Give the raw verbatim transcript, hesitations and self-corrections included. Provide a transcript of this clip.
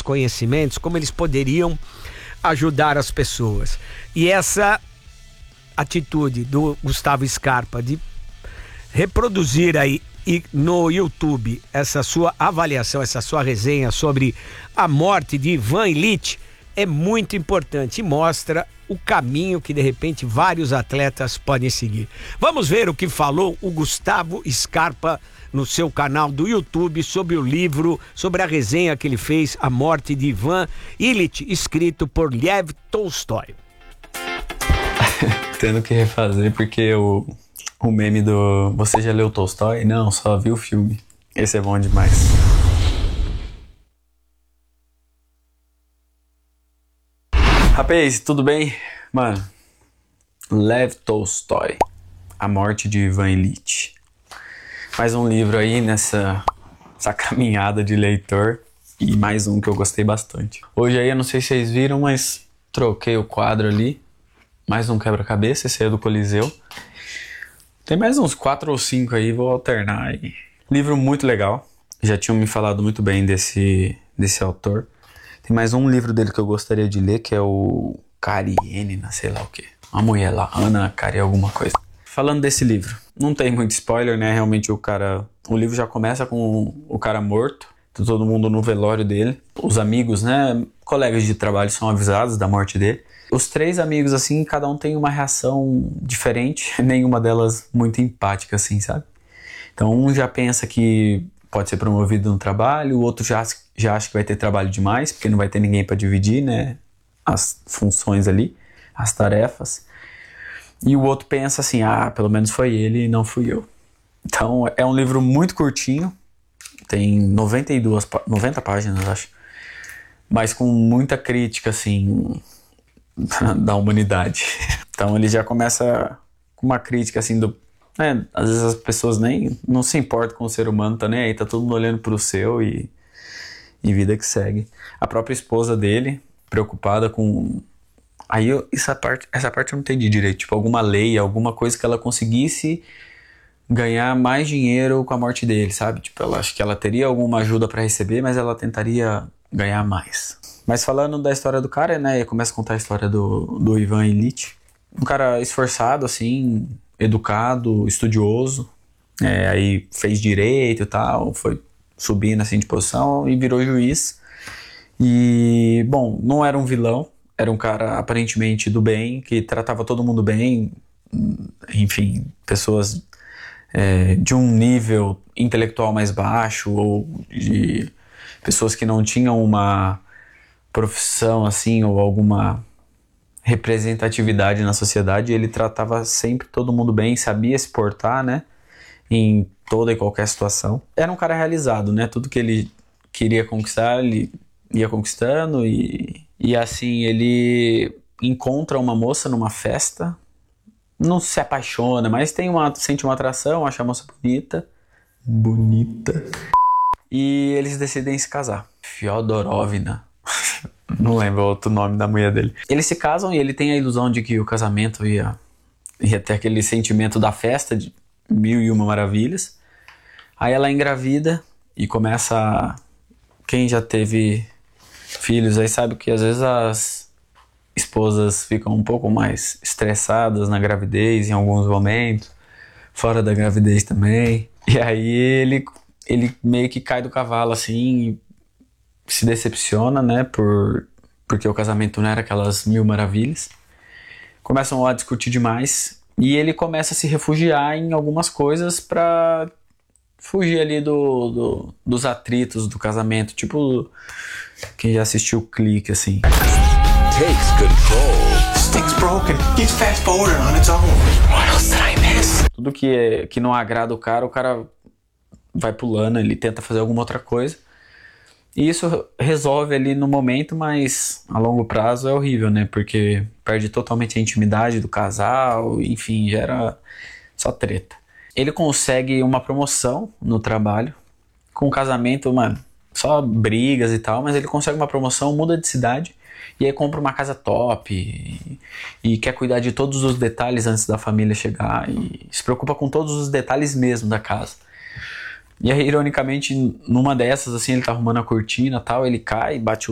conhecimentos, como eles poderiam ajudar as pessoas. E essa atitude do Gustavo Scarpa de reproduzir aí no YouTube essa sua avaliação, essa sua resenha sobre a morte de Ivan Ilitch é muito importante e mostra o caminho que de repente vários atletas podem seguir. Vamos ver o que falou o Gustavo Scarpa no seu canal do YouTube sobre o livro, sobre a resenha que ele fez, A Morte de Ivan Ilitch, escrito por Lev Tolstói. Tendo que refazer porque o, o meme do você já leu Tolstói? Não, só vi o filme. Esse é bom demais. Rapaz, tudo bem? Mano, Lev Tolstói, A Morte de Ivan Ilitch. Mais um livro aí nessa essa caminhada de leitor e mais um que eu gostei bastante. Hoje aí, eu não sei se vocês viram, mas troquei o quadro ali. Mais um quebra-cabeça, esse é do Coliseu. Tem mais uns quatro ou cinco aí, vou alternar aí. Livro muito legal, já tinham me falado muito bem desse, desse autor. Tem mais um livro dele que eu gostaria de ler, que é o Karenina, sei lá o que. Uma mulher lá, Ana Kari alguma coisa. Falando desse livro, não tem muito spoiler, né? Realmente o cara... O livro já começa com o cara morto, todo mundo no velório dele. Os amigos, né? Colegas de trabalho são avisados da morte dele. Os três amigos, assim, cada um tem uma reação diferente, nenhuma delas muito empática, assim, sabe? Então um já pensa que pode ser promovido no trabalho, o outro já, já acha que vai ter trabalho demais, porque não vai ter ninguém para dividir, né, as funções ali, as tarefas. E o outro pensa assim, ah, pelo menos foi ele e não fui eu. Então é um livro muito curtinho, tem noventa e duas, noventa páginas, acho, mas com muita crítica, assim, da humanidade. Então ele já começa com uma crítica, assim, do... É, às vezes as pessoas nem não se importam com o ser humano, tá nem aí, tá todo mundo olhando pro seu e, e vida que segue. A própria esposa dele, preocupada com... Aí eu, essa, parte, essa parte eu não entendi direito, tipo alguma lei, alguma coisa que ela conseguisse ganhar mais dinheiro com a morte dele, sabe? Tipo, ela acho que ela teria alguma ajuda para receber, mas ela tentaria ganhar mais. Mas falando da história do cara, né, começa a contar a história do, do Ivan Ilitch. Um cara esforçado, assim... educado, estudioso, é, aí fez direito e tal, foi subindo assim de posição e virou juiz. E, bom, não era um vilão, era um cara aparentemente do bem, que tratava todo mundo bem, enfim, pessoas é, de um nível intelectual mais baixo ou de pessoas que não tinham uma profissão assim ou alguma representatividade na sociedade. Ele tratava sempre todo mundo bem, sabia se portar, né, em toda e qualquer situação. Era um cara realizado, né, tudo que ele queria conquistar, ele ia conquistando e, e assim, ele encontra uma moça numa festa, não se apaixona, mas tem uma, sente uma atração, acha a moça bonita, bonita, e eles decidem se casar. Fyodorovna. Não lembro o outro nome da mulher dele. Eles se casam e ele tem a ilusão de que o casamento ia, ia ter aquele sentimento da festa, de mil e uma maravilhas. Aí ela engravida e começa a... Quem já teve filhos aí sabe que às vezes as esposas ficam um pouco mais estressadas na gravidez em alguns momentos, fora da gravidez também. E aí ele, ele meio que cai do cavalo assim, se decepciona, né, por, porque o casamento não era aquelas mil maravilhas. Começam a discutir demais e ele começa a se refugiar em algumas coisas pra fugir ali do, do, dos atritos do casamento, tipo quem já assistiu o Clique, assim. Takes control. This thing's broken. It's fast forwarding on its own. What else did I miss? Tudo que, é, que não agrada o cara, o cara vai pulando, ele tenta fazer alguma outra coisa. E isso resolve ali no momento, mas a longo prazo é horrível, né? Porque perde totalmente a intimidade do casal, enfim, gera só treta. Ele consegue uma promoção no trabalho, com o casamento, mano, só brigas e tal, mas ele consegue uma promoção, muda de cidade, e aí compra uma casa top, e, e quer cuidar de todos os detalhes antes da família chegar, e se preocupa com todos os detalhes mesmo da casa. E aí, ironicamente, numa dessas, assim, ele tá arrumando a cortina e tal, ele cai, bate o